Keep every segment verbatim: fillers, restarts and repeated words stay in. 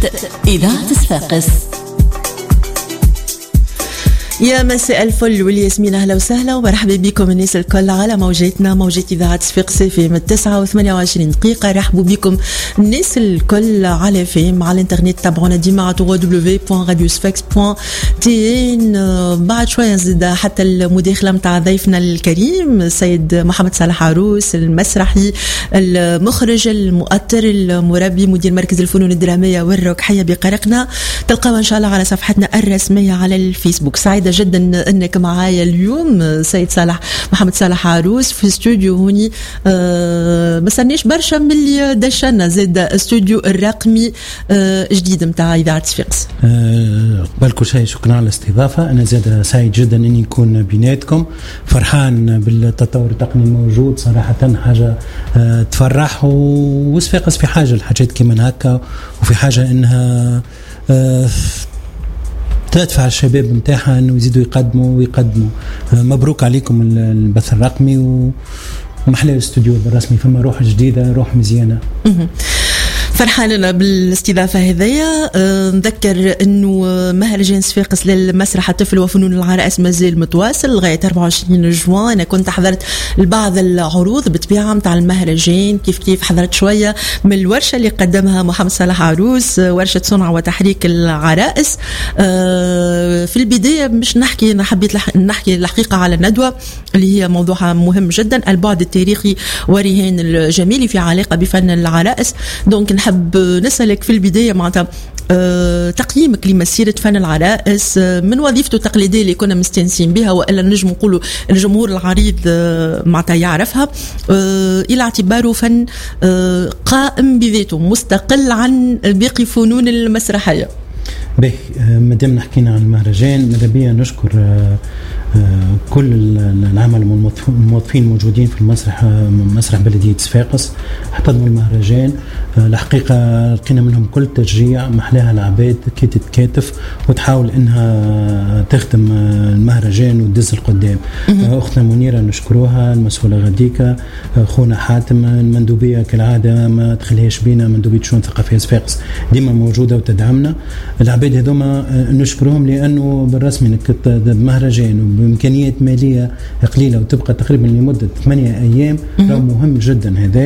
إذاعة صفاقس. يا مساء الفل والياسمين، اهلا وسهلا ومرحبا بكم الناس الكل على موجاتنا موجات اذاعه صفاقس في التاسعة وثمانية وعشرين دقيقه. رحبوا بكم الناس الكل على فيم على الانترنت، تابعونا ديما على دبليو دبليو دبليو دوت راديو صفاقس دوت تي ان. بعد شويه نزيد حتى المداخله نتاع ضيفنا الكريم السيد محمد صالح عروس، المسرحي المخرج المؤثر المربي مدير مركز الفنون الدراميه والروكحيه بقرقنا. تلقاوها ان شاء الله على صفحتنا الرسميه على الفيسبوك. سعيدة جدا انك معايا اليوم سيد صالح محمد صالح عروس في استوديو هوني. أه ما سناش برشا من اللي دشنا زاد استوديو الرقمي أه جديد متاع اذاعه صفاقس. أه قبل كل شيء شكرا على الاستضافه. انا زاد سعيد جدا اني نكون بيناتكم، فرحان بالتطور التقني الموجود صراحه، حاجه أه تفرح، وصفاقس في حاجه لحاجات كيما هكا، وفي حاجه انها أه تدفع الشباب متاعها انه يزيدوا يقدموا ويقدموا. مبروك عليكم البث الرقمي، ومحلى الاستوديو الرسمي، فما روح جديده، روح مزيانه. فرحانة بالاستضافة هذيا. أه نذكر أنه مهرجان صفاقس للمسرح الطفل وفنون العرائس مازال متواصل لغاية أربعة وعشرين جوان. أنا كنت حضرت بعض العروض بطبيعة متاع المهرجان، كيف كيف حضرت شوية من الورشة اللي قدمها محمد صالح عروس، ورشة صنع وتحريك العرائس. أه في البداية مش نحكي، أنا حبيت نحكي الحقيقة على الندوة اللي هي موضوعها مهم جدا، البعد التاريخي ورهان الجميل في علاقة بفن العرائس. دونك نحب نسألك في البداية معناتها أه تقييمك لمسيرة فن العرائس أه من وظيفته التقليدية اللي كنا مستنسين بها، وإلا نجم نقولوا الجمهور العريض أه معناتها يعرفها، أه إلى اعتباره فن أه قائم بذاته مستقل عن باقي فنون المسرحية. به مادام حكينا عن المهرجان، ماذا بيا نشكر أه كل العمل الموظفين الموجودين في المسرح، مسرح بلدية صفاقس احتضنوا المهرجان. الحقيقة لقينا منهم كل تشجيع، محلاها العباد كي تتكاتف وتحاول انها تخدم المهرجان وتدز القدام. اختنا منيرة نشكروها، المسؤولة غديكة، خونا حاتم، المندوبية كالعادة ما تخليهاش بينا، مندوبية شؤون ثقافية صفاقس ديما موجودة وتدعمنا. العباد هذوما نشكرهم لانه بالرسمي انك مهرجان بإمكانيات مالية قليلة وتبقى تقريبا لمدة ثمانية أيام، ده مهم جدا. هذا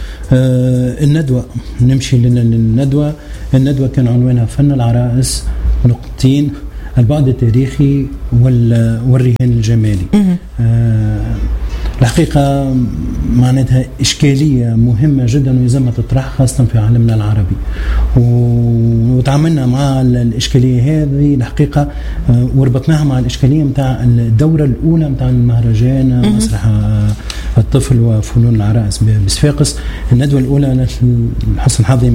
آه الندوة، نمشي للندوة. الندوة كان عنوانها فن العرائس نقطتين، البعد التاريخي والرهان الجمالي. آه الحقيقة معناتها إشكالية مهمة جدا ويلزم تطرح خاصة في عالمنا العربي، وتعاملنا مع الإشكالية هذه الحقيقة وربطناها مع الإشكالية متاع الدورة الأولى متاع المهرجان مسرح الطفل وفنون العرائس بصفاقس. الندوة الأولى لحسن حظي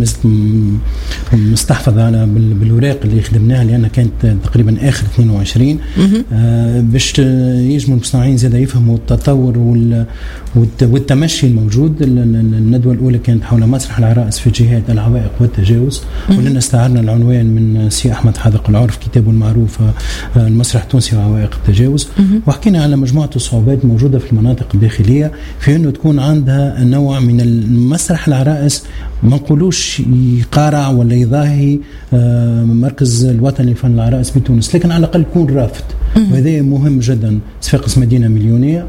مستحفظة على بالوراق اللي خدمناها، لأنها كانت تقريبا آخر اثنين وعشرين باش يجموا المصنعين زيادة يفهموا التطور والتمشي الموجود. الندوة الأولى كانت حول مسرح العرائس في جهات العوائق والتجاوز، ولنا استعرنا العنوان من سي أحمد حاذق العرف، كتابه المعروف المسرح التونسي وعوائق التجاوز، وحكينا على مجموعة الصعوبات موجودة في المناطق الداخلية في أنه تكون عندها نوع من المسرح العرائس ما نقولوش يقارع ولا يضاهي مركز الوطني لفن العرائس بتونس، لكن على الأقل يكون رافد، وهذا مهم جدا. صفاقس مدينة مليونية،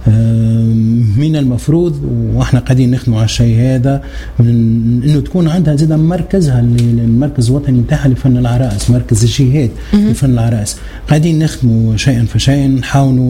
من المفروض واحنا قاعدين نخدموا على الشيء هذا انه تكون عندها زي مركزها، المركز الوطني نتاعها لفن العرائس، مركز الجهاد لفن العرائس. قاعدين نخدموا شيئا فشيئا، نحاولوا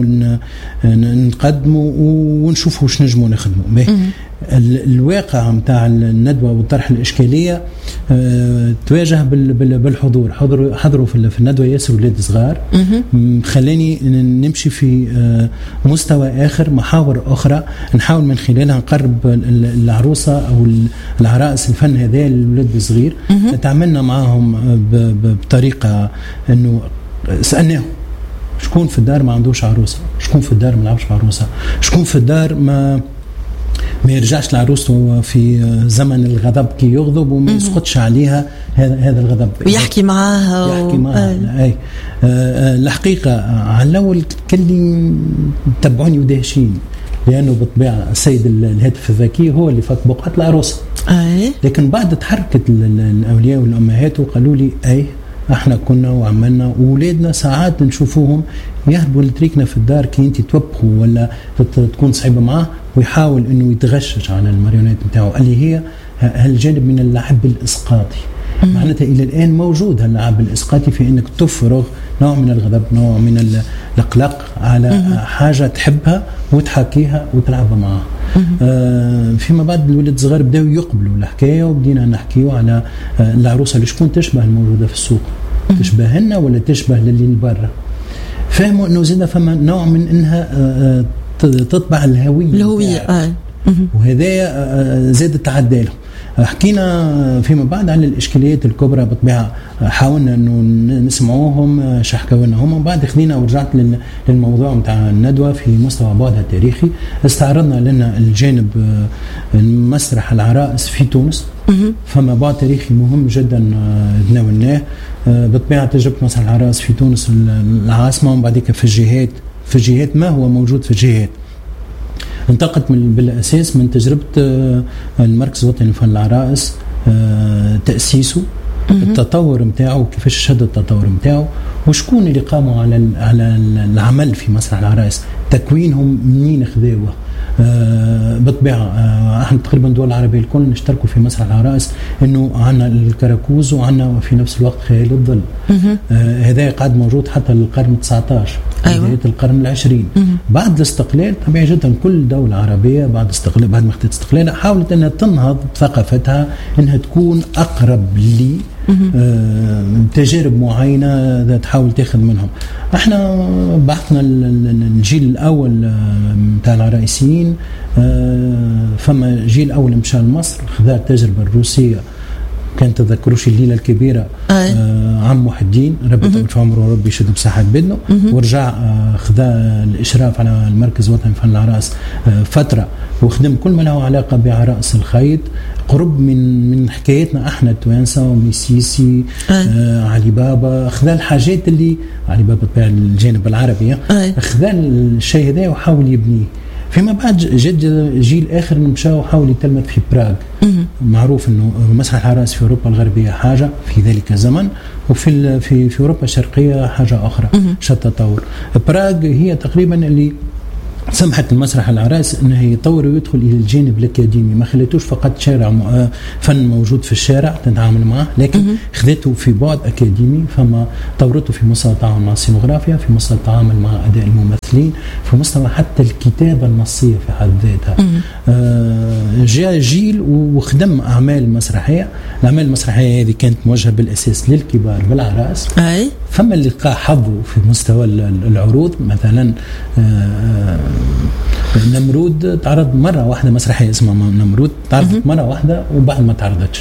نقدموا ونشوفوا واش نجموا نخدموا. الواقع متاع الندوة والطرح الإشكالية أه تواجه بالحضور. حضروا حضروا في الندوة ياسر ولاد صغار، خلاني نمشي في أه مستوى آخر، محاور أخرى نحاول من خلالها نقرب العروسة أو العرائس الفن هذا للولاد الصغير. تعاملنا معهم بطريقة أنه سألناهم شكون في الدار ما عندوش عروسة، شكون في الدار ما لعبش عروسة، شكون في الدار ما ما يرجعش لعروسته في زمن الغضب كي يغضب وما يسقطش عليها هذا هذا الغضب، ويحكي معاها يحكي معاها. اي آه الحقيقه على الاول كلي تبعوني ودهشين، لانه بالطبيعه السيد الهاتف الذكي هو اللي فك بقعه العروسه. أي. لكن بعد تحركت الاولياء والامهات وقالوا لي اي احنا كنا وعملنا، واولادنا ساعات نشوفوهم يهربوا لتريكنا في الدار كي انت توبخوا ولا تكون صعيبه معاه، ويحاول انه يتغشش على الماريونات نتاعو اللي هي هالجانب من اللعب الاسقاطي. معناتها الى الان موجود هاللعب الاسقاطي في انك تفرغ نوع من الغضب، نوع من القلق على مم. حاجه تحبها وتحكيها وتلعب معها. آه فيما بعد الولد الصغار بداوا يقبلوا الحكايه، وبدينا نحكيوا على آه العروسه اللي شكون تشبه الموجوده في السوق، تشبهنا ولا تشبه للي برا. فهموا انه زينا فما نوع من انها آه تطبع الهويه الهويه آه. وهذا آه زاد التعدي لهم. حكينا فيما بعد عن الاشكاليات الكبرى بطبيعه، حاولنا انه نسمعوهم شحكوا لنا هم، وبعد خلينا ورجعت للموضوع نتاع الندوه في مستوى بعدها التاريخي. استعرضنا لنا الجانب المسرح العرائس في تونس، فما بعد تاريخي مهم جدا تناولناه. بطبيعه تجربه مسرح العرائس في تونس العاصمه، ومن بعد في الجهات في الجهات ما هو موجود في الجهات. انطلقت من بالاساس من تجربه المركز الوطني لفن العرائس، تاسيسه، التطور نتاعو، كيفاش شد التطور نتاعو، وشكون اللي قاموا على على العمل في مسرح العرائس، تكوينهم منين خذاوه. آه بالطبيعه آه احنا تقريبا الدول العربيه الكل نشتركوا في مسرح العرائس، انه عندنا الكراكوز وعندنا في نفس الوقت خيال الظل. آه هذا قاعد موجود حتى للقرن التاسع عشر، بدايه أيوة. القرن العشرين. بعد الاستقلال طبيعي جدا كل دوله عربيه بعد استقلال بعد ما اخذت استقلالها حاولت انها تنهض ثقافتها، انها تكون اقرب لي آه تجارب معينه تحاول تاخذ منهم. احنا بعثنا الجيل الاول بتاع العرائسيين، آه فما جيل اول مشى لمصر خذا التجربه الروسيه، كان تذكروش الليله الكبيره. آه عم محي الدين ربي يطول في عمره وربي يشد بصحه بدنه، ورجع آه خذا الاشراف على المركز الوطني لفن العرائس آه فتره، وخدم كل ما له علاقه بعرائس الخيط، قرب من من حكايتنا احنا التوانسه وميسيسي آه علي بابا. خذا الحاجات اللي علي بابا بتاع الجانب العربي، خذا الشيء هذا وحاول يبنيه. فيما بعد جد جيل اخر مشى وحاول يتلمذ في براغ. معروف انه مسرح العرائس في اوروبا الغربيه حاجه في ذلك الزمن، وفي في في اوروبا الشرقيه حاجه اخرى، شتى تطور. براغ هي تقريبا اللي سمحت المسرح العرائس انه يطور ويدخل الى الجانب الاكاديمي، ما خليتوش فقط شارع فن موجود في الشارع تتعامل معه، لكن خذته في بعد اكاديمي. فما طورته في مستوى التعامل مع السينوغرافيا، في مستوى التعامل مع اداء الممثلين، في مستوى حتى الكتابه النصيه في حد ذاتها. آه جاء جيل وخدم اعمال مسرحيه. الاعمال المسرحيه هذه كانت موجهه بالاساس للكبار بالعرائس. اي فما اللي لقى حظه في مستوى العروض، مثلا آه نمرود تعرض مرة واحدة مسرحية اسمها نمرود، تعرضت مرة واحدة وبعد ما تعرضتش.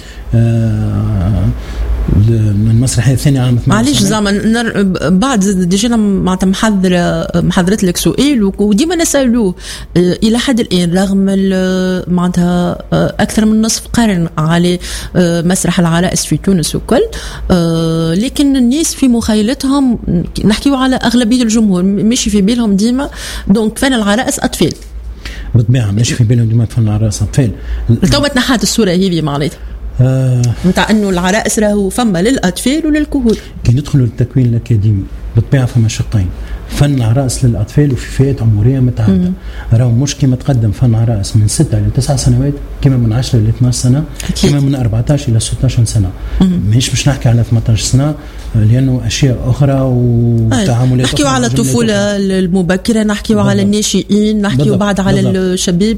آه المسرحيه الثانيه عام معليش زعما بعد ديجا معناتها محضره محضرت لك سؤال وديما نسالوه الى حد الان رغم معناتها اكثر من نصف قرن على مسرح العرائس في تونس وكل، لكن الناس في مخيلتهم نحكيو على اغلبيه الجمهور ماشي في بالهم ديما دونك فن العرائس اطفال بالطبيعه، ماشي في بالهم ديما فن العرائس اطفال. تو تنحات الصوره هذه معناتها نتاع انه العرائس راهو فما للاطفال وللكهول. كي ندخلوا للتكوين الاكاديمي بالطبيعه فما شقين، فن عرائس للاطفال وفي فئات عمريه متعدده. راهو مش كما تقدم فن عرائس من ستة الى تسعة سنوات، كما من عشرة الى اثناشر سنه، كما من أربعة عشر الى ستة عشر سنه. مش مش نحكي على ثمانية عشر سنه لانه اشياء اخرى وتعاملات. نحكيو على الطفوله المبكره، نحكيو على الناشئين، نحكيو بعد على الشباب.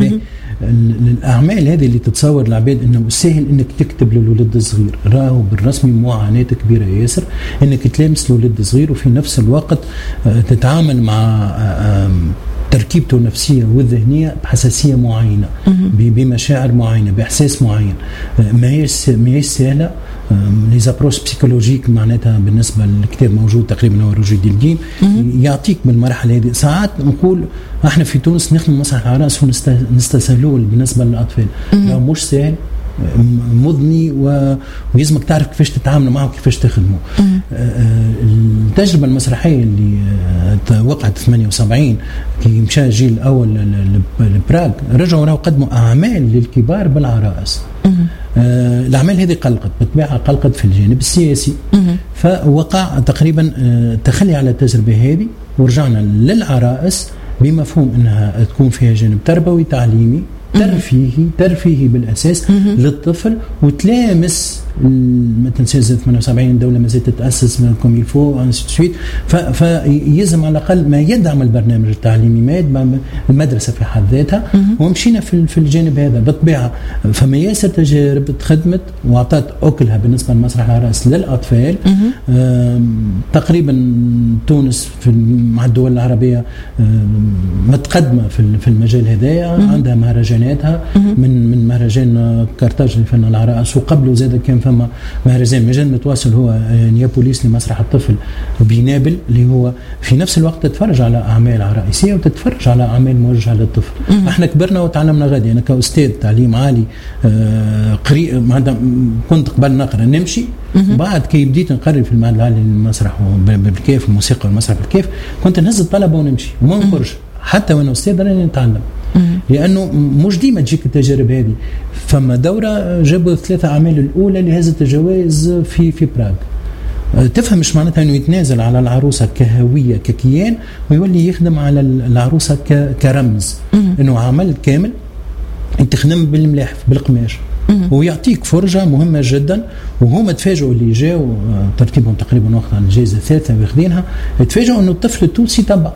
الاعمال هذه اللي تتصور العباد انه سهل انك تكتب للولد الصغير، راهو بالرسمي معاناه كبيره ياسر انك تلامس الولد الصغير وفي نفس الوقت تتعامل مع تركيبته النفسيه والذهنيه بحساسيه معينه، بمشاعر معينه، باحساس معين. ما هيش ما هيش سهله. لي زابروش بسيكولوجيك معناتها بالنسبه للكتاب موجود تقريبا هو رشدي الدين يعطيك بالمرحله هذه. ساعات نقول احنا في تونس نخدم مسرح العرائس ونستسهلوه بالنسبه للاطفال، لا مش سهل مضني ويلزمك تعرف كيفاش تتعامل معه وكيفاش تخدمه. التجربة المسرحية اللي وقعت ثمانية وسبعين كي مشى الجيل الأول لبراغ رجعوا راهو قدموا أعمال للكبار بالعرائس. آه الأعمال هذه قلقت بالطبيعة قلقت في الجانب السياسي فوقع تقريبا آه تخلي على التجربة هذه ورجعنا للعرائس بمفهوم أنها تكون فيها جانب تربوي تعليمي ترفيهي ترفيهي بالأساس للطفل وتلامس ما تنساش ثمانية وسبعين الدولة ما زالت تتأسس من كوم يلفو انستيتوت فيلزم على الأقل ما يدعم البرنامج التعليمي ما يدعم المدرسة في حد ذاتها ومشينا في في الجانب هذا بالطبيعة فما ياسر تجارب تخدمت وأعطت أكلها بالنسبة لمسرح العرائس للأطفال. تقريبا تونس في مع الدول العربية متقدمة في في المجال هذايا عندها مهرجاناتها من من مهرجان كارتاج لفن العرائس وقبله زاد كان فما مهرجان مجال متواصل هو نيابوليس لمسرح الطفل بنابل اللي هو في نفس الوقت تتفرج على أعمال عرائسية وتتفرج على أعمال موجهة للطفل. احنا كبرنا وتعلمنا غادي. أنا كأستاذ تعليم عالي قري كنت قبل نقرأ نمشي بعد كي بديت نقرر في المعهد العالي للمسرح بالكيف الموسيقى والمسرح بالكيف كنت نهز الطلبة ونمشي وما نخرج حتى وانا أستاذ راني نتعلم لأنه مش ديما تجيك التجارب هذه. فما دورة جابوا ثلاثة أعمال الأولى اللي هزت الجوائز في في براغ. تفهم مش معناتها انه يتنازل على العروسه كهويه ككيان ويولي يخدم على العروسه كرمز انه عمل كامل تخدم بالملاحف بالقماش ويعطيك فرجه مهمه جدا. وهم تفاجئوا اللي جاوا ترتيبهم تقريبا وقت على الجائزه الثالثه واخذينها تفاجئوا انه الطفل التونسي تبع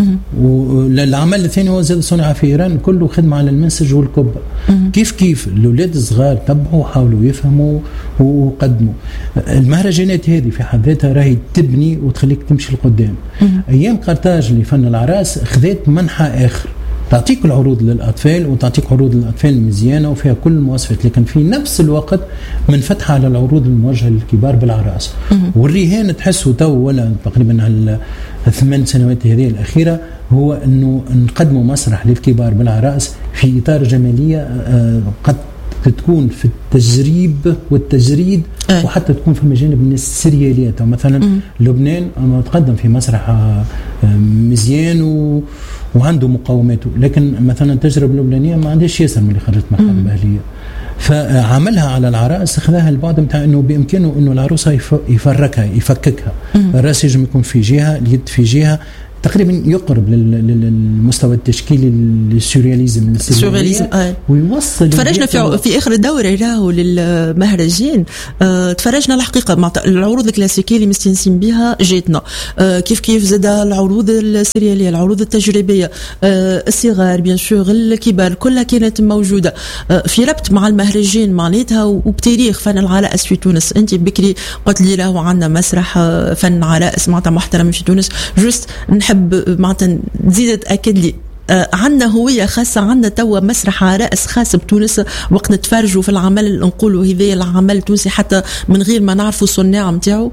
والعمل الثاني هو زاد صنع في إيران كله خدمة على المنسج والكبة. كيف كيف الأولاد الصغار تبعوا وحاولوا يفهموا وقدموا. المهرجانات هذه في حد ذاتها راهي تبني وتخليك تمشي لقدام. أيام قرطاج لفن العراس خذت منحى آخر تعطيك العروض للأطفال وتعطيك عروض للأطفال مزيانة وفيها كل المواصفات لكن في نفس الوقت منفتحة على العروض الموجهة للكبار بالعراس. والرهان تحسه تو ولا تقريبا على الثمان سنوات هذه الأخيرة هو أنه نقدموا مسرح للكبار بالعراس في إطار جمالية قد تكون في التجريب والتجريد أه. وحتى تكون في مجانب من السرياليات. مثلا م- لبنان تقدم في مسرح مزيان و... وعنده مقاوماته لكن مثلا التجربة اللبنانية ما عندهاش ياسر من اللي خرجت مرحلة الأهلية فعملها على العرائس اخذها البعد متاع انه بامكانه انه العروسه يفركها يفككها. الراس يجب يكون في جهه اليد في جهه تقريبا يقرب للمستوى التشكيلي للسورياليزم السورياليزم آه. ويوصل تفرجنا في في اخر الدوره راهو للمهرجان آه تفرجنا الحقيقه مع العروض الكلاسيكيه اللي مستنسين بها جاتنا آه كيف كيف زاد العروض السورياليه العروض التجريبيه آه الصغار بيان سور الكبار كلها كانت موجوده آه في ربط مع المهرجان معناتها وبتاريخ فن العرائس في تونس. انت بكري قلت لي راهو عندنا مسرح فن عرائس معناتها محترم في تونس جوست نحب معناتها تزيد تأكد لي آه عندنا هوية خاصة عندنا توا مسرح عرائس خاص بتونس وقت نتفرجوا في العمل اللي نقولوا هذا العمل التونسي حتى من غير ما نعرفوا الصناع متاعو.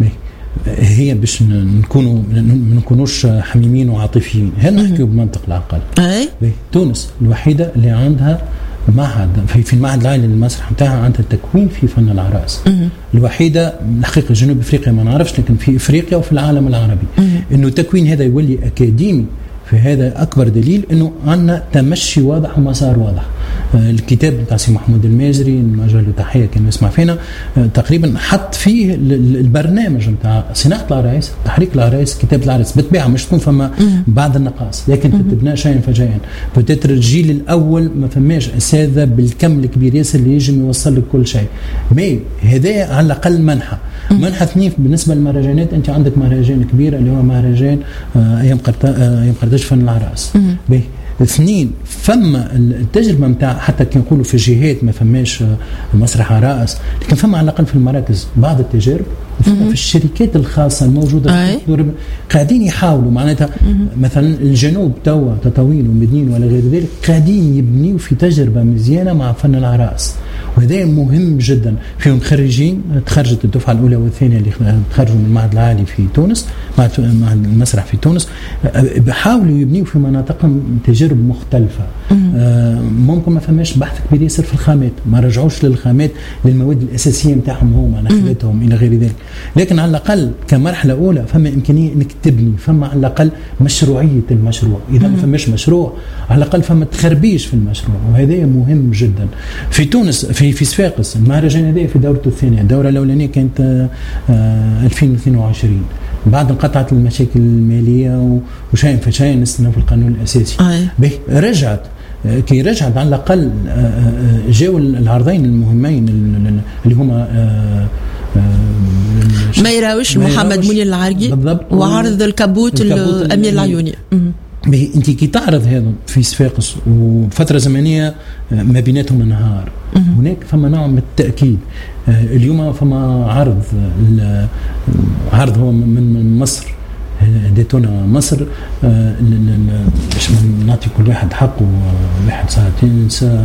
هي باش نكونوا ما نكونوش حميمين وعاطفيين هل نحكيوا بمنطق العقل. اي تونس الوحيدة اللي عندها معهد في في المعهد العالي للمسرح نتاعها عندها تكوين في فن العرائس الوحيده الحقيقه جنوب افريقيا ما نعرفش لكن في افريقيا وفي العالم العربي انه التكوين هذا يولي اكاديمي فهذا اكبر دليل انه عندنا تمشي واضح ومسار واضح. الكتاب بتاع سي محمود الماجري نوجه له تحيه كان يسمع فينا تقريبا حط فيه البرنامج نتاع صناعه العرايس تحريك العرايس كتاب العرايس بالطبيعه مش تكون فما بعض النقاص لكن تتبنى شيئا فجيئا. بتتر الجيل الاول ما فماش اساتذه بالكم الكبير ياسر اللي يجي يوصل لك كل شيء مي هذا على الاقل منحى. منحى اثنين بالنسبه للمهرجانات انت عندك مهرجان كبير اللي هو مهرجان ايام قرطاج ايام قرطاج فن العراس. باهي اثنين فما التجربه نتاع حتى كي نقولوا في الجهات ما فماش مسرح عرائس لكن فما على الاقل في المراكز بعض التجارب في الشركات الخاصه الموجوده قاعدين يحاولوا معناتها مثلا الجنوب توا تطاوين ومدنين ولا غير ذلك قاعدين يبنيوا في تجربه مزيانه مع فن العرائس وهذا مهم جدا. فيهم خريجين تخرجت الدفعه الاولى والثانيه اللي تخرجوا من المعهد العالي في تونس مع المسرح في تونس بيحاولوا يبنيوا في مناطقهم تجربه تجارب مختلفه. آه ممكن ما فماش بحث كبير ياسر في الخامات، ما رجعوش للخامات للمواد الاساسيه نتاعهم هما نخلتهم الى غير ذلك، لكن على الاقل كمرحله اولى فما امكانيه انك تبني، فما على الاقل مشروعيه المشروع. اذا ما فماش مشروع على الاقل فما تخربيش في المشروع، وهذا مهم جدا. في تونس في في صفاقس المهرجان هذا في دورته الثانيه، الدوره الاولانيه كانت آه ألفين واثنين وعشرين، بعد انقطعت المشاكل الماليه وشيء فشيء نستنى في القانون الاساسي. به رجعت كي رجعت على الاقل جاوا العرضين المهمين اللي هما ما يراوش محمد منير العرقي وعرض الكابوت الامير العيوني. انت كي تعرض هذا في صفاقس وفتره زمنيه ما بيناتهم نهار، هناك فما نوع من التاكيد. اليوم فما عرض عرض هو من مصر، ديتونا مصر، باش نعطي كل واحد حقه، واحد ساعتين ساعه.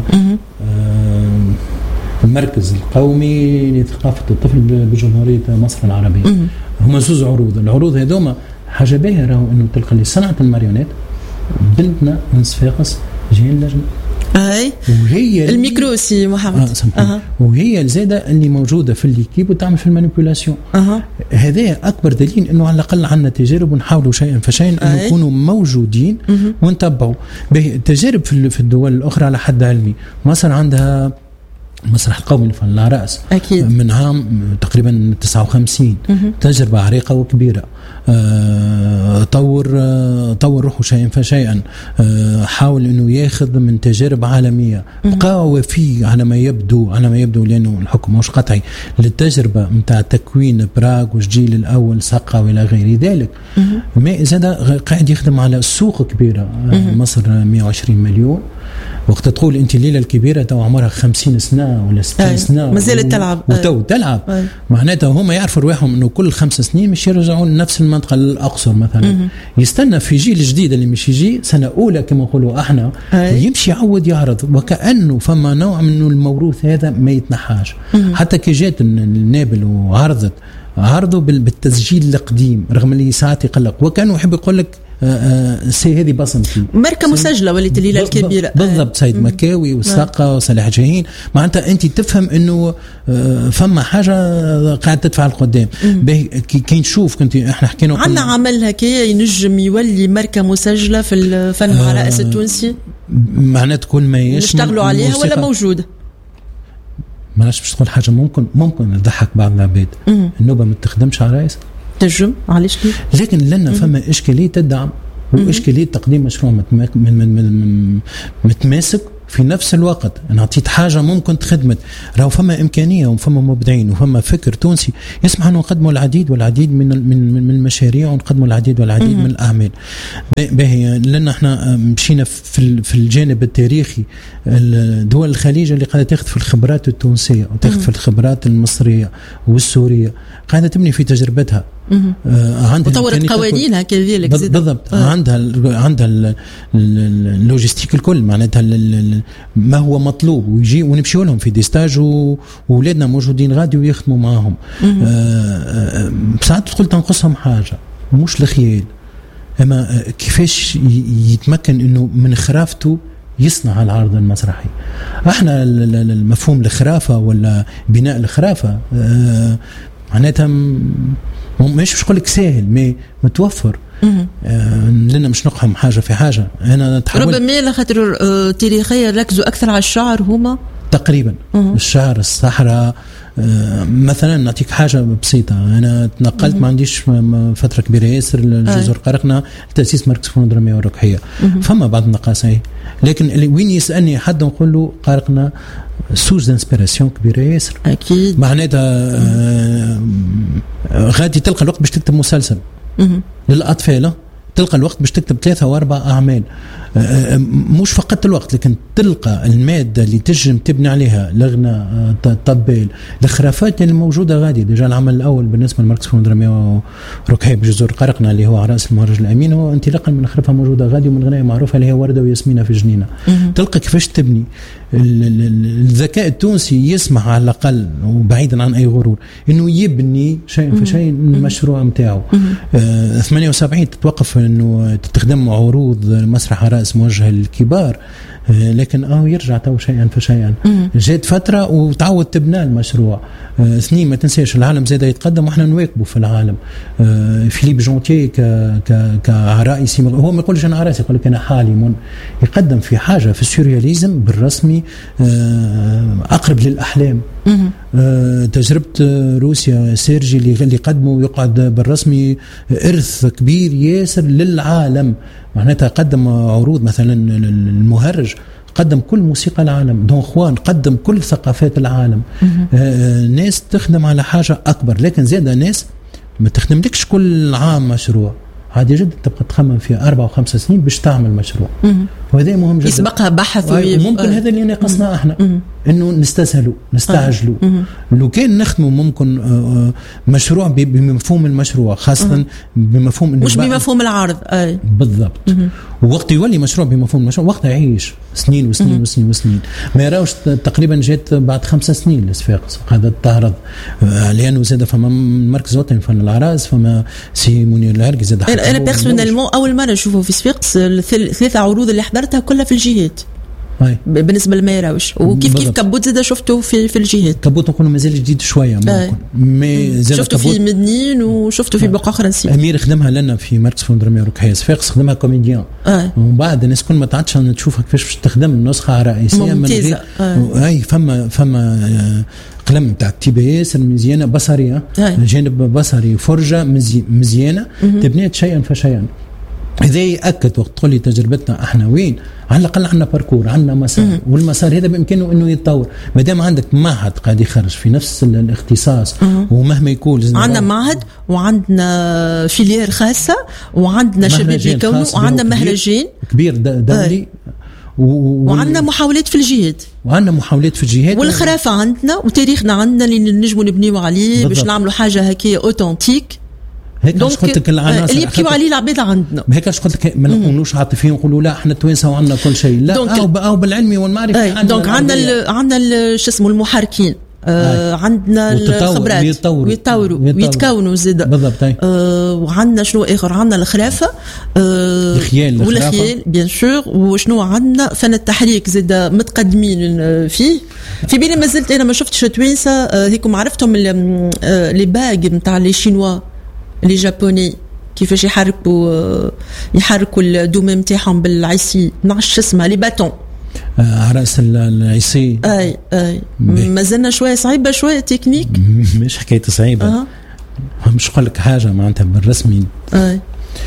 المركز القومي لثقافه الطفل بجمهوريه مصر العربيه. هما زوز عروض، العروض هذوما حاجه باهيه، راهو انه تلقى لي صنعه الماريونيت بنتنا من صفاقس جايين لجنه. اي وهي الميكرو سي محمد. آه أه. وهي الزاده اللي موجوده في الليكيب وتعمل في المانيبيولاسيون. أه. هذا اكبر دليل انه على الاقل عندنا تجارب ونحاولوا شيئا فشيئا انه نكونوا موجودين ونتبعوا. التجارب في الدول الاخرى على حد علمي، مصر عندها المسرح القومي لفن العراس أكيد. من عام تقريبا تسعة وخمسين، تجربة عريقة وكبيرة. أه طور أه طور روحه شيئا فشيئا، أه حاول انه ياخذ من تجارب عالمية، بقى وفي على ما يبدو على ما يبدو لانه الحكم مش قطعي للتجربة متاع تكوين براغ والجيل الاول سقا والى غير ذلك. ما زاد قاعد يخدم على سوق كبيرة. أه مصر مئة وعشرين مليون، وقت تقول انت الليله الكبيره تو عمرها خمسين سنه ولا ستين أي. سنه ما زالت تلعب وتو تلعب أي. معناتها هما يعرفوا رواحهم انه كل خمس سنين مش يرجعون لنفس المنطقه للاقصر مثلا. مم. يستنى في جيل جديد اللي مش يجي سنه اولى كما نقولوا احنا يمشي يعود يعرض، وكانه فما نوع من الموروث هذا ما يتنحاش. مم. حتى كي جات النابل وعرضت عرضوا بالتسجيل القديم رغم اللي ساعات يقلق، وكانوا يحب يقول لك سي هذه بصمتي ماركه مسجله وليت الليله الكبيره بالضبط. سيد مكاوي والساقه وصالح جاهين، معناتها انت تفهم انه فما حاجه قاعده تدفع لقدام. كي نشوف كنت احنا حكينا عندنا عمل هكايا ينجم يولي ماركه مسجله في الفن العرائس التونسي، معناتها كل ما يشمل نشتغلوا عليها ولا موجوده؟ ما نعرفش باش تقول حاجه ممكن ممكن تضحك بعض العباد. النوبه ما تخدمش عرايس تنجم علاش كيف، لكن لنا فما اشكاليه الدعم واشكاليه تقديم مشروع متماسك في نفس الوقت. انا عطيت حاجه ممكن تخدمت، راهو فما امكانيه وفما مبدعين وفما فكر تونسي يسمح انه نقدموا العديد والعديد من من من المشاريع ونقدموا العديد والعديد من الاعمال. باهي لان احنا مشينا في في الجانب التاريخي، دول الخليج اللي قاعده تاخذ في الخبرات التونسيه وتاخذ في الخبرات المصريه والسوريه، قاعده تبني في تجربتها. آه عندها وطورت قوانينها كذلك بالضبط. آه. عندها عندها اللوجستيك الكل، معناتها ما هو مطلوب، ويجي ونمشي لهم في ديستاج وولادنا موجودين غادي ويخدموا معاهم. آه ساعات تقول تنقصهم حاجه مش الخيال، اما كيفاش يتمكن انه من خرافته يصنع العرض المسرحي. احنا المفهوم الخرافه ولا بناء الخرافه آه معناتها مش مش نقول لك سهل، ما متوفر. آه لنا مش نقهم حاجه في حاجه. انا تحاول ربما لخاطر آه تاريخيا ركزوا اكثر على الشعر هما تقريبا. مم. الشعر الصحراء آه مثلا نعطيك حاجه بسيطه. انا تنقلت ما عنديش فتره كبيره ياسر لجزر قرقنا لتاسيس مركز فنون دراميه والرقحيه، فما بعض النقاص هي، لكن اللي وين يسالني حد نقول له قرقنا سوز انسبيراسيون كبيره ياسر اكيد. معناتها آه غادي تلقى الوقت باش تكتب مسلسل للاطفال، تلقى الوقت باش تكتب ثلاثة واربع اعمال. مش فقط الوقت، لكن تلقى الماده اللي تجم تبني عليها الغناء، الطبال، الخرافات اللي موجوده غادي. ديجا العمل الاول بالنسبه لمركز فنون دراميه وركحيه بجزر قرقنا اللي هو عراس المهرج الامين هو انطلاقا من خرافه موجوده غادي ومن غنايه معروفه اللي هي ورده وياسمينه في جنينه. تلقى كيفاش تبني الذكاء التونسي يسمح على الأقل وبعيدا عن أي غرور إنه يبني شيء في شيء المشروع متاعه. آه ثمانية وسبعين تتوقف إنه تخدم عروض مسرح رأس موجه للكبار، آه لكن اه يرجع تو شيئا فشيئا. جات فترة وتعود تبنى المشروع. آه اثنين ما تنساش العالم زاد يتقدم واحنا نواكبه في العالم. آه فيليب جونتيه ك ك كعرائسي، هو ما يقولش انا عرائسي، يقول لك انا حالي، يقدم في حاجة في السورياليزم بالرسمي آه اقرب للاحلام. آه تجربة روسيا سيرجي اللي قدمه يقعد بالرسمي إرث كبير ياسر للعالم، معناتها قدم عروض مثلا المهرج قدم كل موسيقى العالم، دون خوان قدم كل ثقافات العالم. آه ناس تخدم على حاجة أكبر، لكن زيادة ناس ما تخدملكش كل عام مشروع، عادي جدا تبقى تخمم فيها أربع وخمس سنين باش تعمل مشروع، وهذا مهم جدا. يسبقها بحث وممكن هذا اللي ناقصنا احنا، انه نستسهلوا نستعجلوا. لو كان نخدموا ممكن مشروع بمفهوم المشروع، خاصة بمفهوم مش بمفهوم العرض. أي. بالضبط. ووقت يولي مشروع بمفهوم المشروع وقت يعيش سنين وسنين وسنين وسنين. ما يراوش تقريبا جات بعد خمسة سنين لصفاقس هذا تعرض، لانه زاد فما مركز وطني فن العراس، فما سي منير العرقي زاد. انا بيرسونيلمون اول مره نشوفه في صفاقس الثلاث عروض اللي حضرتها كلها في الجهات. هاي. بالنسبه لما يراوش، وكيف كيف كبوت زاد شفته في في الجهات. كبوت نقول مازال جديد شويه ممكن، مي زاد شفته في مدنين وشفته في بقعه فرنسيه. امير خدمها لنا في مركز فندرمي ركحيه صفاقس، خدمها كوميديان. ومن بعد الناس كل ما تعدش تشوفها كيفاش باش تخدم النسخه رئيسيه من غير اي فما فما قلم تاع كتيبه ياسر مزيانه بصريه، جانب بصري فرجه مزيانه تبنيت شيئا فشيئا. إذا يأكد وقت تقول لي تجربتنا احنا وين، على الأقل عندنا باركور، عندنا مسار، والمسار هذا بإمكانه إنه يتطور. ما دام عندك معهد قاعد يخرج في نفس الاختصاص، ومهما يكون عندنا معهد وعندنا فيلير خاصة وعندنا شباب يكونوا وعندنا مهرجان كبير دولي، و... وعندنا محاولات في الجهات وعندنا محاولات في الجهات والخرافة عندنا وتاريخنا عندنا اللي نجموا نبنيوا عليه باش نعملوا حاجة هكية أوتنتيك. هيك مش قلت لك العناصر اللي يبكيوا عليه العباد عندنا، هيك مش قلت لك ما نكونوش عاطفيين ونقولوا لا احنا توانسه وعندنا كل شيء، لا او او بالعلمي والمعرفه. دونك عندنا عندنا شو اسمه المحركين، آه عندنا الخبرات ويتطوروا ويتطوروا ويتكونوا زيادة. بالضبط. آه وعندنا شنو اخر، عندنا الخرافه، آه الخيال والخيال بيان سور. وشنو عندنا فن التحريك زيادة متقدمين فيه. في بالي ما زلت انا ما شفتش توانسه آه هيكم عرفتهم آه لي باغ نتاع لي شينوا لي جابوني كيفاش يحركوا يحركوا الدومه نتاعهم بالعيسي، نعرفش اسمها لي باتون عراس العيسي. اي اي مازلنا شويه صعيبه شويه تكنيك، مش حكايه صعيبه. أه. مش نقول لك حاجه معناتها بالرسمي. اي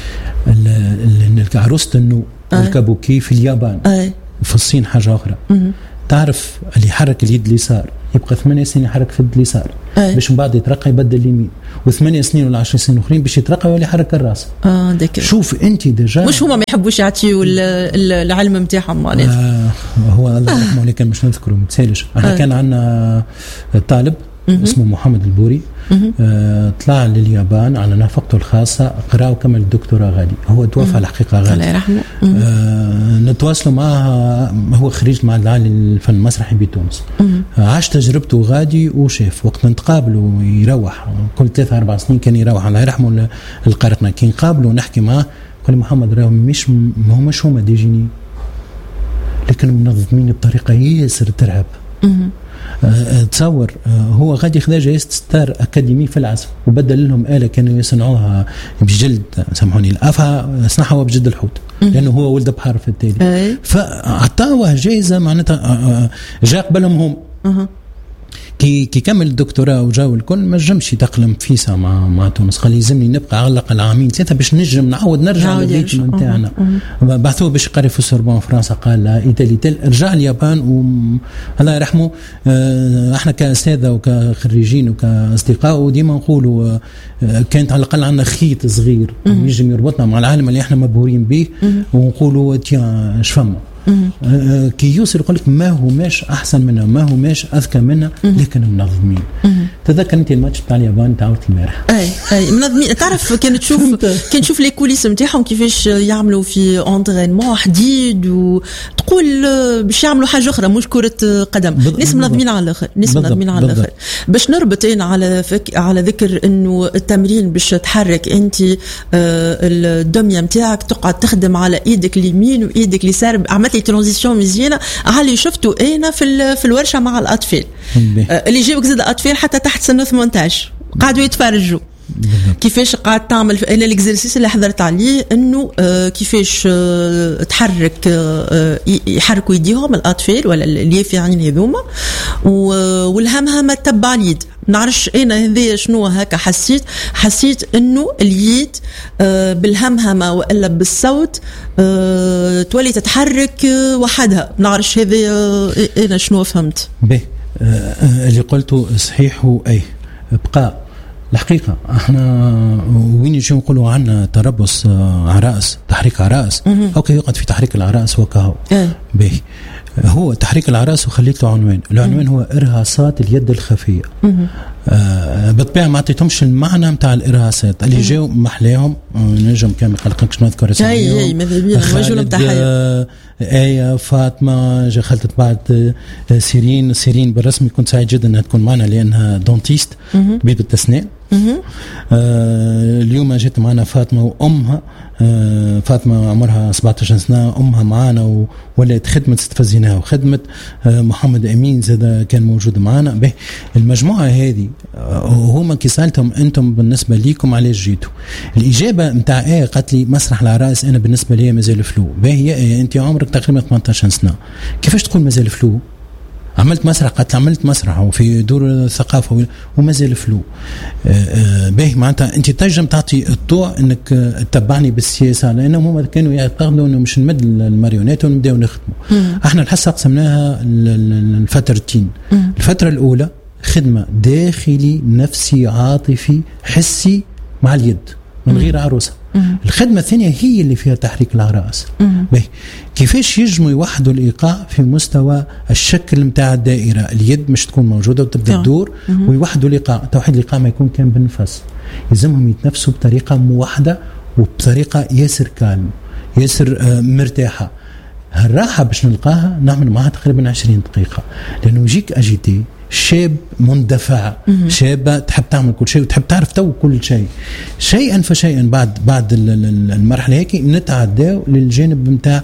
عروسه النو والكابوكي في اليابان. اي في الصين حاجه اخرى. مم. تعرف اللي يحرك اليد اليسار يبقى ثمانية سنين يحرك في اليد اليسار باش من بعد يترقى يبدل اليمين، وثمانية سنين ولا عشر سنين اخرين باش يترقى ولا يحرك الراس. اه ديك شوف انت ديجا مش هما ما يحبوش يعطيوا العلم نتاعهم معناتها. آه هو الله يرحمه اللي كان مش نذكره ما تسالش. احنا آه. كان عندنا طالب اسمه محمد البوري، آه طلع لليابان على نفقته الخاصة، قرأ وكمل الدكتوراه غادي. هو توفى الحقيقة غادي، الله يرحمه. آه نتواصلوا معه، هو خريج المعهد العالي للفن المسرحي بتونس. آه عاش تجربته غادي وشاف وقت نتقابلوا يروح كل ثلاثة أربع سنين كان يروح، الله يرحمه القارقنا. كي نقابله ونحكي معه قال لي محمد راهم مش ما هماش هما ديجيني، لكن منظمين بطريقة ياسر ترعب. أه تصور أه هو غادي خذا جائزة ستار أكاديمي في العزف، وبدل لهم آلة كانوا يصنعوها بجلد، سامحوني الأفها صنعها بجلد الحوت لأنه هو ولد بحر في التالي، فأعطاوه جائزة معناتها جاء قبلهم هم. أه. كي كي كمل الدكتوراه وجاو الكل ما نجمش يتأقلم فيسا مع مع تونس، قال يلزمني نبقى على الأقل عامين ثلاثة باش نجم نعاود نرجع للبيت نتاعنا. بعثوه باش يقري في السوربون فرنسا، قال لا إيطالي تل رجع اليابان والله يرحمه. اه احنا كأساتذة وكخريجين وكأصدقاء وديما نقولوا اه كانت على الأقل عندنا خيط صغير يجم يربطنا مع العالم اللي احنا مبهورين به، ونقولوا تيا شفما آه كي يوصل يقول لك ما هو ماش احسن منها، ما هو ماش اذكى منها، لكن منظمين. تذكر انت الماتش تاع اليابان تعاودت البارح. اي اي منظمين. تعرف كان تشوف كان تشوف لي كوليس نتاعهم كيفاش يعملوا في اونترينمون حديد، وتقول تقول باش يعملوا حاجه اخرى مش كره قدم. ناس منظمين على الاخر، ناس منظمين على الاخر. باش نربط انا على فك... على ذكر انه التمرين باش تحرك انت آه الدميه نتاعك، تقعد تخدم على ايدك اليمين وايدك اليسار. عملت لي ترانزيسيون مزيانه على اللي شفته انا في في الورشه مع الاطفال آه اللي جاوك زاد اطفال حتى تحت سن ثمانية عشر قعدوا يتفرجوا كيفاش قاعد تعمل. انا الاكزرسيس اللي حضرت عليه انه آه كيفاش آه تحرك آه يحركوا يديهم الاطفال ولا اليافعين هذوما، والهمهمه تبع اليد. نعرفش انا هذا شنو هكا حسيت حسيت انه اليد آه بالهمهمه والا بالصوت آه تولي تتحرك آه وحدها. نعرفش هذا آه انا شنو فهمت به. آه اللي قلته صحيح. هو اي بقى الحقيقة احنا وين يجي نقولوا عنا تربص عرائس، تحريك عرائس او كي يقعد في تحريك العرائس وكهو به. هو تحريك العرائس وخليت له عنوان، العنوان هو ارهاصات اليد الخفية. آه بالطبيعة ما عطيتهمش المعنى متاع الارهاصات اللي جاو محلاهم. نجم كان ما قلقناش نذكر اسمهم. اي اي ماذا بينا الرجل نتاع آه آية فاطمة جا خلطت بعد آه سيرين سيرين بالرسمي. كنت سعيد جدا انها تكون معنا لانها دونتيست طبيبة اسنان. آه اليوم جت معنا فاطمة وامها. آه فاطمة عمرها سبعة عشر سنة، امها معنا ولات خدمة استفزيناها وخدمة. آه محمد امين زاد كان موجود معنا. به المجموعة هذه آه هما كي سألتهم انتم بالنسبة ليكم علاش جيتوا، الاجابة متاع ايه قالت لي مسرح العرائس انا بالنسبة لي مازال فلو. به هي انت عمرك تقريبا ثمانية عشر سنة، كيفاش تقول مازال فلو؟ عملت مسرح، قالت عملت مسرح وفي دور الثقافة ومازال فلو. باهي معناتها انت تنجم تعطي الضوء انك تتبعني بالسياسة، لانهم هما كانوا يعتقدوا انه مش نمد الماريونات ونبداو نخدموا. احنا الحصة قسمناها الفترتين. الفترة الاولى خدمة داخلي نفسي عاطفي حسي مع اليد من غير عروسة. الخدمة الثانية هي اللي فيها تحريك العرائس. كيفاش يجموا يوحدوا الإيقاع في مستوى الشكل متاع الدائرة، اليد مش تكون موجودة وتبدأ تدور، ويوحدوا الإيقاع. توحيد الإيقاع ما يكون كان بالنفس، يلزمهم يتنفسوا بطريقة موحدة وبطريقة ياسر كالم ياسر آه مرتاحة. هالراحة باش نلقاها نعمل معها تقريبا عشرين دقيقة، لأنه يجيك أجيتي شاب مندفع، شابة تحب تعمل كل شيء وتحب تعرف تو كل شيء. شيئا فشيئا بعد بعد المرحلة هيك نتعداو للجانب متاع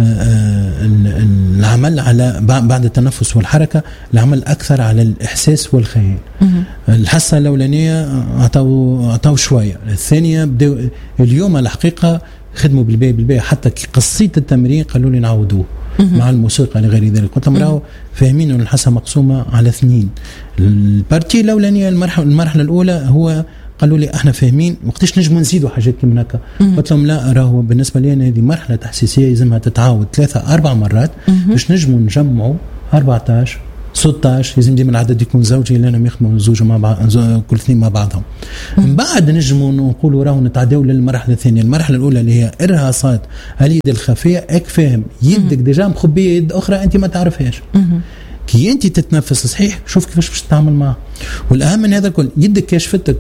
العمل على بعد التنفس والحركة، العمل أكثر على الإحساس والخيال. الحصة الأولانية عطاو عطاو شوية، الثانية بدأوا اليوم الحقيقة خدموا بالباقي بالباقي. حتى قصيت التمرين قالوا لي نعودوه مع الموسيقى لغير ذلك. قلت لهم راهو فاهمين ان الحصه مقسومه على اثنين. البارتي الاولانيه المرحله المرحله الاولى هو قالوا لي احنا فاهمين وقتاش نجموا نزيدوا حاجات كيما هكا. قلت لهم لا، راهو بالنسبه لي هذه مرحله تحسيسيه لازمها تتعاود ثلاثه اربع مرات باش نجموا نجمعوا أربعة عشر ستة عشر. لازم ديما العدد يكون زوجي لانهم يخدموا زوجوا مع بعض كل اثنين مع بعضهم. من بعد نجموا نقولوا راهو نتعداو للمرحله الثانيه. المرحله الاولى اللي هي ارهاصات اليد الخفيه، اك فاهم يدك ديجا مخبيه يد اخرى انت ما تعرفهاش. كي انت تتنفس صحيح شوف كيفاش باش تتعامل معها. والاهم من هذا الكل يدك كشفتك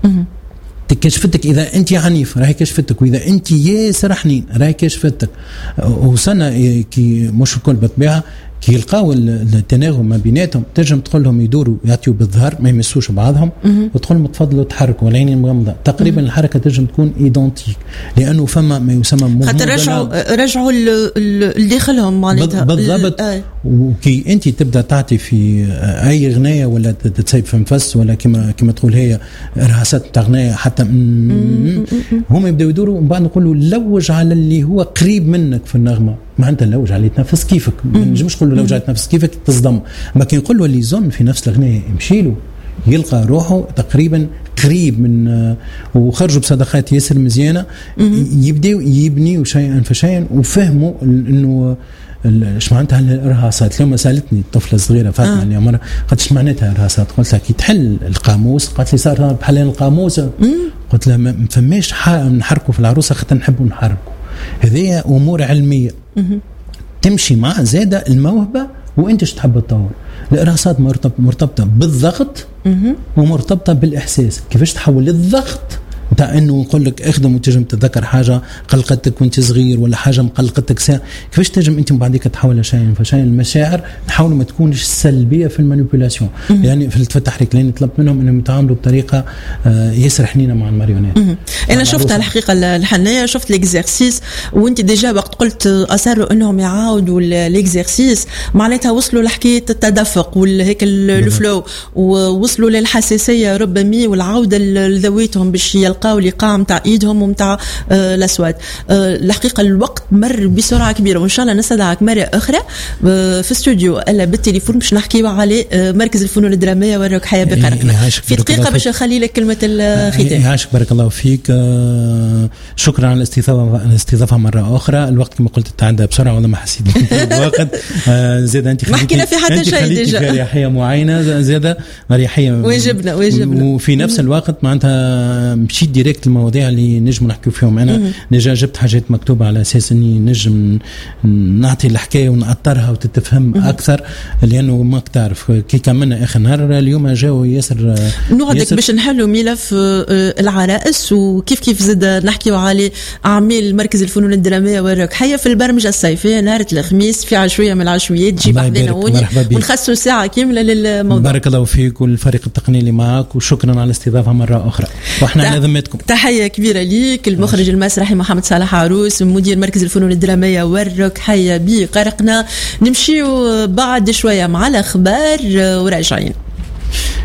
كشفتك. اذا انت عنيف راهي كشفتك، واذا انت ياسر حنين راهي كشفتك. وصلنا كي مش الكل بالطبيعه كي يلقاو التناغم ما بيناتهم تنجم تقول لهم يدوروا يعطيوا بالظهر ما يمسوش بعضهم، وتقول لهم تفضلوا تحركوا والعين مغمضه. تقريبا الحركه تنجم تكون ايدونتيك، لانه فما ما يسمى خاطر رجعوا رجعوا لداخلهم معناتها بالضبط. وكي انت تبدا تعطي في اي غنايه ولا تتسيب في نفس ولا كما كما تقول هي ارهاصات تاع غنايه حتى هم يبداو يدوروا، ومن بعد نقولوا لوج على اللي هو قريب منك في النغمه. ما انت لوج عليه تنفس كيفك، ما نجمش نقول له لوج عليه تنفس كيفك تصدم. ما كي نقول له اللي يظن في نفس الغنايه يمشي له يلقى روحه تقريبا قريب من، وخرجوا بصدقات ياسر مزيانه. يبداو يبنيوا شيئا فشيئا وفهموا انه ايش معناتها الارهاصات. اليوم سالتني الطفله الصغيره فاطمه اللي عمرها قالت ايش معناتها ارهاصات؟ قلت لها كي تحل القاموس، قالت لي صار بحال القاموس. قلت لها ما فماش نحركوا في العروسه خاطر نحبوا نحركوا. هذه امور علميه تمشي مع زاده الموهبه وانت ايش تحب تطور. الارهاصات مرتبطه مرتبطه بالضغط ومرتبطه بالاحساس. كيفاش تحول الضغط تاع انه نقول لك اخدم وتنجم تتذكر حاجه قلقتك وانت صغير ولا حاجه مقلقتك ساعه، كيفاش تنجم انت من بعديك تحولها شيء فشيء. المشاعر نحاول ما تكونش سلبيه في المانيبيولاسيون، يعني في التحريك، لان طلبت منهم انهم يتعاملوا بطريقه ياسر حنينه مع الماريونات. انا شفتها الحقيقه الحنيه، شفت ليكزيرسيس وانت ديجا وقت قلت اصروا انهم يعاودوا ليكزيرسيس معناتها وصلوا لحكايه التدفق وهيك الفلو، ووصلوا للحساسيه ربما والعوده لذويتهم باش يلقاو الايقاع نتاع ايدهم ونتاع آه الاصوات. آه الحقيقه الوقت مر بسرعه كبيره، وان شاء الله نستدعك مره اخرى آه في استوديو الا بالتليفون باش نحكيو على آه مركز الفنون الدراميه وراك حياه بقرقنا في دقيقه باش نخلي لك كلمه الختام. يعيشك بارك الله فيك. آه شكرا على الاستضافه الاستضافه مره اخرى. الوقت كما قلت تعدى بسرعه والله ما حسيت بالوقت. آه زيد انت ما حكينا في حتى شيء ديجا، في اريحيه معينه زياده اريحيه واجبنا واجبنا وفي نفس الوقت معناتها مشيت ديريكت المواضيع اللي نجم نحكيو فيهم. انا نجا جبت حاجات مكتوبه على اساس اني نجم نعطي الحكايه ونأطرها وتتفهم اكثر، لانه ما تعرف كي كملنا اخر نهار اليوم جاوا ياسر نوعدك باش نحلوا ملف العرائس وكيف كيف زاد نحكيو على اعمال مركز الفنون الدراميه وراك حيه في البرمجه الصيفيه نهار الخميس في عشويه من العشويات تجيب حدنا ونخصصوا ساعه كامله للموضوع. بارك الله فيك والفريق التقني اللي معك، وشكرا على الاستضافه مره اخرى واحنا على ذمتكم. تحيه كبيره ليك المخرج المسرحي محمد صالح عروس مدير مركز الفنون الدراميه وراك حيه بقرقنا. نمشيو بعد شويه مع الاخبار وراجعين.